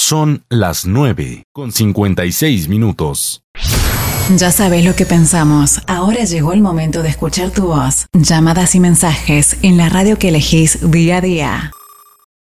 Son las 9:56. Ya sabes lo que pensamos. Ahora llegó el momento de escuchar tu voz. Llamadas y mensajes en la radio que elegís día a día.